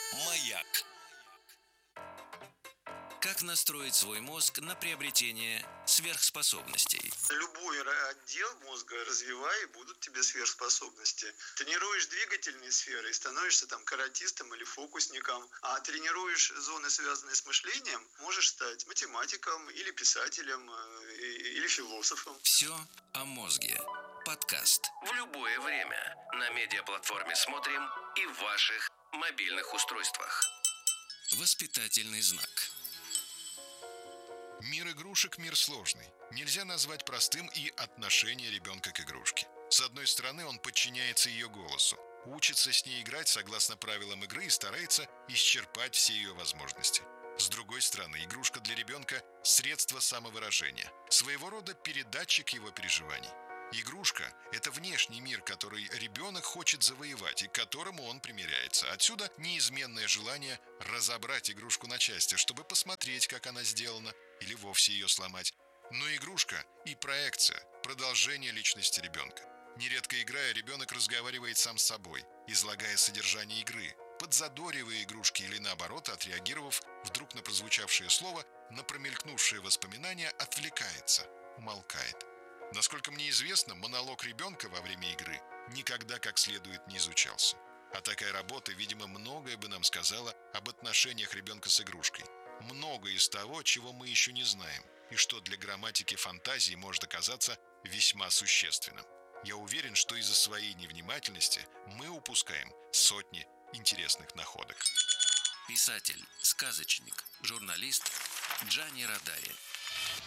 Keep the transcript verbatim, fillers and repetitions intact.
Маяк. Как настроить свой мозг на приобретение сверхспособностей? Любой ра- отдел мозга развивай, и будут тебе сверхспособности. Тренируешь двигательные сферы и становишься там каратистом или фокусником, а тренируешь зоны, связанные с мышлением, можешь стать математиком или писателем, э, и- или философом. Все о мозге. Подкаст. В любое время. На медиаплатформе «Смотрим» и в ваших мобильных устройствах. Воспитательный знак. Мир игрушек – мир сложный. Нельзя назвать простым и отношение ребенка к игрушке. С одной стороны, он подчиняется ее голосу, учится с ней играть согласно правилам игры и старается исчерпать все ее возможности. С другой стороны, игрушка для ребенка – средство самовыражения, своего рода передатчик его переживаний. Игрушка – это внешний мир, который ребенок хочет завоевать и к которому он примиряется. Отсюда неизменное желание разобрать игрушку на части, чтобы посмотреть, как она сделана, или вовсе ее сломать. Но игрушка и проекция – продолжение личности ребенка. Нередко играя, ребенок разговаривает сам с собой, излагая содержание игры, подзадоривая игрушки или наоборот, отреагировав вдруг на прозвучавшее слово, на промелькнувшее воспоминание, отвлекается, умолкает. Насколько мне известно, монолог ребенка во время игры никогда как следует не изучался. А такая работа, видимо, многое бы нам сказала об отношениях ребенка с игрушкой. Многое из того, чего мы еще не знаем, и что для грамматики фантазии может оказаться весьма существенным. Я уверен, что из-за своей невнимательности мы упускаем сотни интересных находок. Писатель, сказочник, журналист Джани Родари.